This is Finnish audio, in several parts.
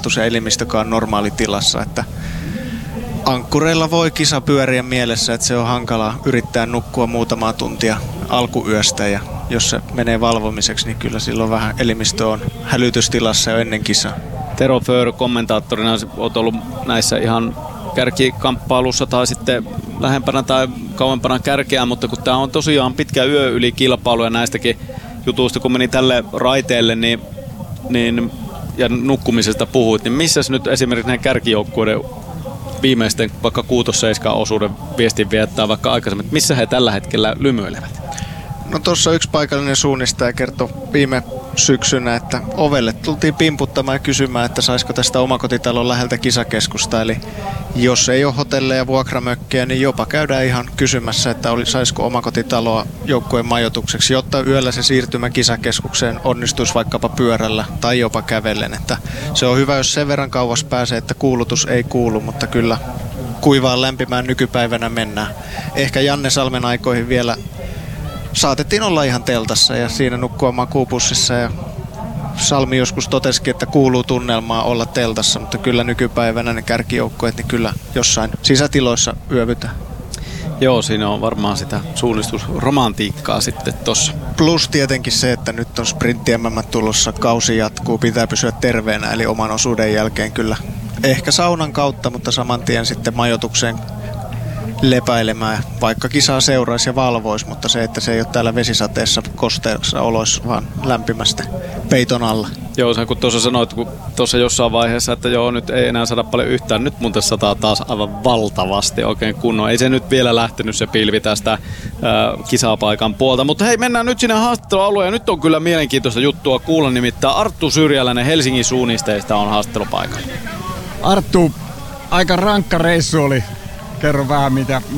ajatus ja elimistökaan normaalitilassa, että ankkureilla voi kisa pyöriä mielessä, että se on hankalaa yrittää nukkua muutamaa tuntia alkuyöstä ja jos se menee valvomiseksi, niin kyllä silloin vähän elimistö on hälytystilassa jo ennen kisaa. Tero Föör kommentaattorina olet ollut näissä ihan kärkikamppailussa tai sitten lähempänä tai kauempana kärkeä, mutta kun tämä on tosiaan pitkä yö yli kilpailu ja näistäkin jutuista, kun meni tälle raiteelle, niin ja nukkumisesta puhuit, niin missäs nyt esimerkiksi näiden kärkijoukkueiden viimeisten vaikka 6-7 osuuden viestin viettää vaikka aikaisemmin, missä he tällä hetkellä lymyilevät? No tuossa yksi paikallinen suunnistaja kertoi viime syksynä, että ovelle tultiin pimputtamaan ja kysymään, että saisiko tästä omakotitalon läheltä kisakeskusta. Eli jos ei ole hotelleja, vuokramökkejä, niin jopa käydään ihan kysymässä, että saisiko omakotitaloa joukkueen majoitukseksi, jotta yöllä se siirtymä kisakeskukseen onnistuisi vaikkapa pyörällä tai jopa kävellen. Että se on hyvä, jos sen verran kauas pääsee, että kuulutus ei kuulu, mutta kyllä kuivaan lämpimään nykypäivänä mennään. Ehkä Janne Salmen aikoihin vielä saatettiin olla ihan teltassa ja siinä nukkua makuupussissa ja Salmi joskus totesikin, että kuuluu tunnelmaa olla teltassa, mutta kyllä nykypäivänä ne kärkijoukkueet niin kyllä jossain sisätiloissa yövytään. Joo, siinä on varmaan sitä suunnistusromantiikkaa sitten tossa. Plus tietenkin se, että nyt on sprintti tulossa, kausi jatkuu, pitää pysyä terveenä, eli oman osuuden jälkeen kyllä ehkä saunan kautta, mutta saman tien sitten majoitukseen lepäilemään, vaikka kisaa seuraisi ja valvoisi, mutta se, että se ei ole täällä vesisateessa kosteassa oloissa, vaan lämpimästä peiton alla. Joo, sä kun tuossa sanoit, kun tuossa jossain vaiheessa, että joo, nyt ei enää saada paljon yhtään, nyt muuten sataa taas aivan valtavasti oikein kunnon. Ei se nyt vielä lähtenyt se pilvi tästä kisapaikan puolta, mutta hei, mennään nyt sinne haastattelualueen ja nyt on kyllä mielenkiintoista juttua kuulla, nimittäin Arttu Syrjäläinen Helsingin suunnisteista on haastattelupaikalla. Arttu, aika rankka reissu oli. Kerro vähän,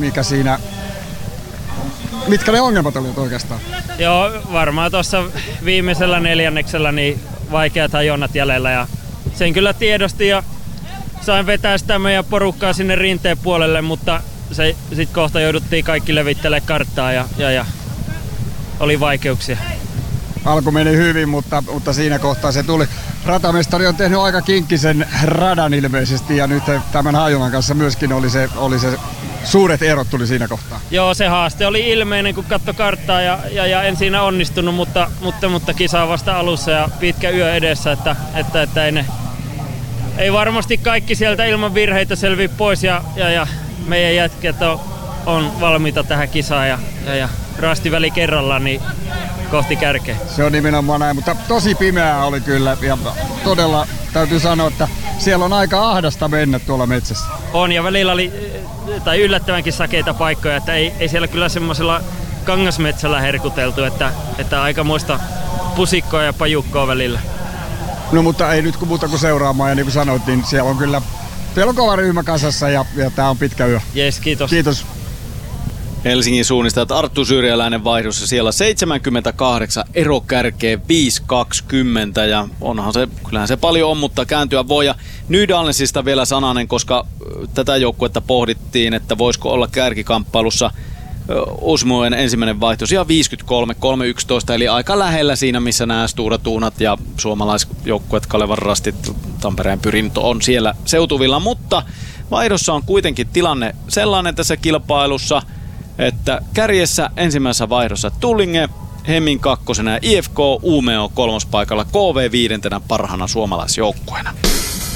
mitkä ne ongelmat olivat oikeastaan? Joo, varmaan tuossa viimeisellä neljänneksellä niin vaikeat hajonnat jäljellä ja sen kyllä tiedosti ja sain vetää sitä meidän porukkaa sinne rinteen puolelle, mutta sitten kohta jouduttiin kaikki levittelemään karttaa ja oli vaikeuksia. Alku meni hyvin, mutta siinä kohtaa se tuli. Ratamestari on tehnyt aika kinkkisen radan ilmeisesti ja nyt tämän hajonnan kanssa myöskin oli se suuret erot tuli siinä kohtaa. Joo, se haaste oli ilmeinen, kun katsoi karttaa ja en siinä onnistunut, mutta kisa on vasta alussa ja pitkä yö edessä, että ei varmasti kaikki sieltä ilman virheitä selviä pois ja meidän jätkät on valmiita tähän kisaan ja rastiväli kerrallaan niin kohti kärkeä. Se on nimenomaan näin, mutta tosi pimeää oli kyllä ja todella täytyy sanoa, että siellä on aika ahdasta mennä tuolla metsässä. On ja välillä oli yllättävänkin sakeita paikkoja, että ei siellä kyllä semmoisella kangasmetsällä herkuteltu, että aikamoista pusikkoa ja pajukkoa välillä. No mutta ei nyt kun muuta kuin seuraamaan ja niin kuin sanoit, niin siellä on kova ryhmä kasassa ja tää on pitkä yö. Jes, kiitos. Kiitos. Helsingin suunnistajat Arttu Syrjäläinen vaihdossa siellä 78, ero kärkeen 5.20 ja kyllähän se paljon on, mutta kääntyä voi. Ja Nydalnesista vielä sananen, koska tätä joukkuetta pohdittiin, että voisiko olla kärkikamppailussa Osmoen ensimmäinen vaihto siellä 53-3.11, eli aika lähellä siinä, missä nämä Stura Tuunat ja suomalaisjoukkueet Kalevan Rastit, Tampereen Pyrinto on siellä seutuvilla, mutta vaihdossa on kuitenkin tilanne sellainen tässä kilpailussa, että kärjessä ensimmäisessä vaihdossa Tullinge, Hemming kakkosena ja IFK Umeå kolmospaikalla, KV viidentenä parhaana suomalaisjoukkueena.